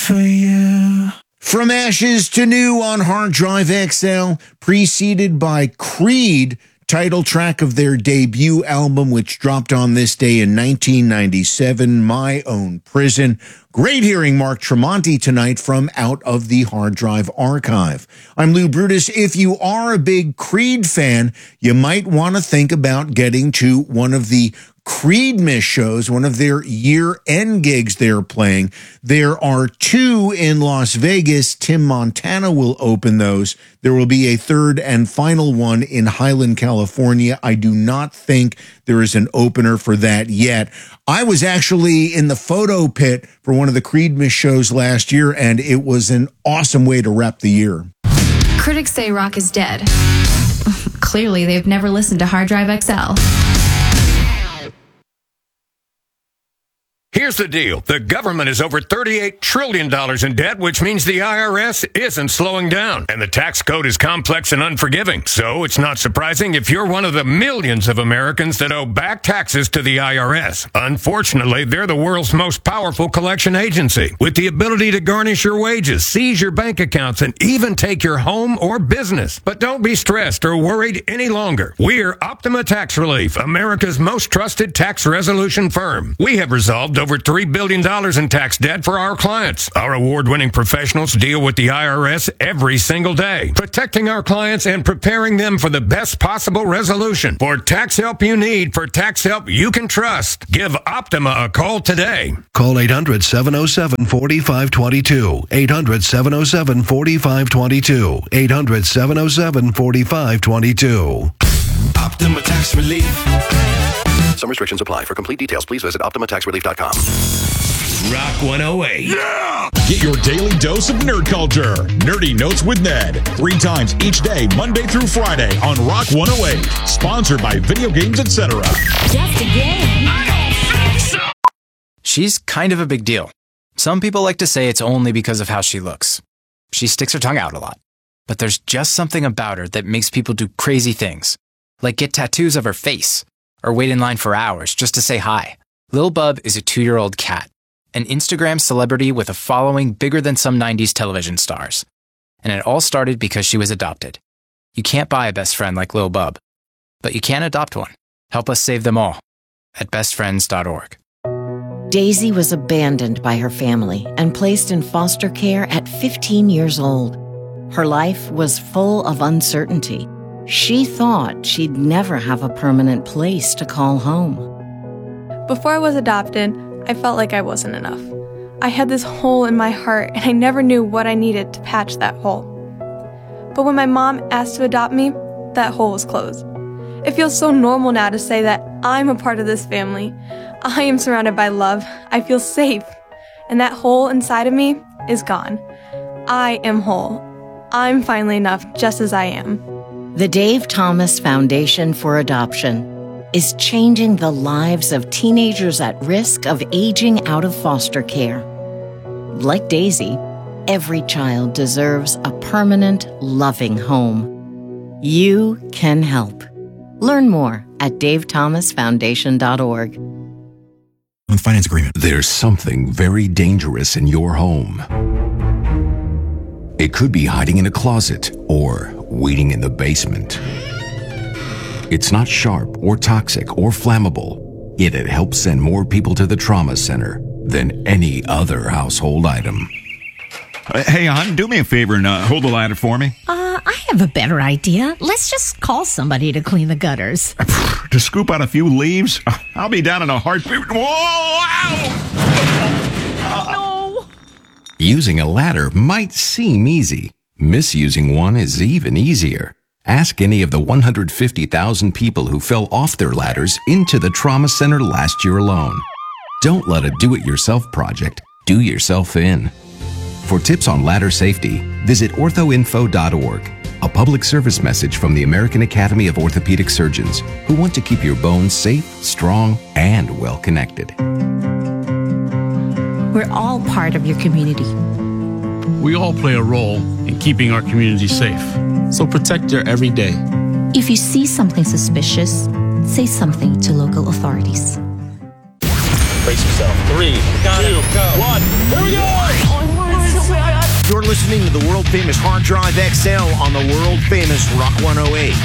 for you. From Ashes to New on Hard Drive XL, preceded by Creed, title track of their debut album, which dropped on this day in 1997, My Own Prison. Great hearing Mark Tremonti tonight from Out of the Hard Drive Archive. I'm Lou Brutus. If you are a big Creed fan, you might want to think about getting to one of the Creedmas shows, one of their year-end gigs they're playing. There are two in Las Vegas. Tim Montana will open those. There will be a third and final one in Highland, California. I do not think there is an opener for that yet. I was actually in the photo pit for one of the Creedmas shows last year, and it was an awesome way to wrap the year. Critics say rock is dead. Clearly, they've never listened to Hard Drive XL. Here's the deal. The government is over $38 trillion in debt, which means the IRS isn't slowing down. And the tax code is complex and unforgiving. So it's not surprising if you're one of the millions of Americans that owe back taxes to the IRS. Unfortunately, they're the world's most powerful collection agency, with the ability to garnish your wages, seize your bank accounts, and even take your home or business. But don't be stressed or worried any longer. We're Optima Tax Relief, America's most trusted tax resolution firm. We have resolved over $3 billion in tax debt for our clients. Our award-winning professionals deal with the IRS every single day, protecting our clients and preparing them for the best possible resolution. For tax help you need, for tax help you can trust, give Optima a call today. Call 800-707-4522. 800-707-4522. 800-707-4522. Optima Tax Relief. Some restrictions apply. For complete details, please visit OptimaTaxRelief.com. Rock 108. Yeah! Get your daily dose of nerd culture. Nerdy Notes with Ned. 3 times each day, Monday through Friday on Rock 108. Sponsored by Video Games Etc. Just a game. I don't think so. She's kind of a big deal. Some people like to say it's only because of how she looks. She sticks her tongue out a lot. But there's just something about her that makes people do crazy things, like get tattoos of her face, or wait in line for hours just to say hi. Lil Bub is a 2-year-old cat, an Instagram celebrity with a following bigger than some 90s television stars. And it all started because she was adopted. You can't buy a best friend like Lil Bub, but you can adopt one. Help us save them all at bestfriends.org. Daisy was abandoned by her family and placed in foster care at 15 years old. Her life was full of uncertainty. She thought she'd never have a permanent place to call home. Before I was adopted, I felt like I wasn't enough. I had this hole in my heart, and I never knew what I needed to patch that hole. But when my mom asked to adopt me, that hole was closed. It feels so normal now to say that I'm a part of this family. I am surrounded by love. I feel safe. And that hole inside of me is gone. I am whole. I'm finally enough just as I am. The Dave Thomas Foundation for Adoption is changing the lives of teenagers at risk of aging out of foster care. Like Daisy, every child deserves a permanent, loving home. You can help. Learn more at davethomasfoundation.org. On finance agreement. There's something very dangerous in your home. It could be hiding in a closet or waiting in the basement. It's not sharp or toxic or flammable, yet it helps send more people to the trauma center than any other household item. Hey, hon, do me a favor and hold the ladder for me. I have a better idea. Let's just call somebody to clean the gutters. To scoop out a few leaves? I'll be down in a heartbeat. Whoa! Ow! No! Using a ladder might seem easy. Misusing one is even easier. Ask any of the 150,000 people who fell off their ladders into the trauma center last year alone. Don't let a do-it-yourself project do yourself in. For tips on ladder safety, visit orthoinfo.org, a public service message from the American Academy of Orthopedic Surgeons, who want to keep your bones safe, strong, and well-connected. We're all part of your community. We all play a role in keeping our community safe. So protect your every day. If you see something suspicious, say something to local authorities. Brace yourself. 3, 2, 1. Here we go! listening to the world famous Hard Drive XL on the world famous Rock 108.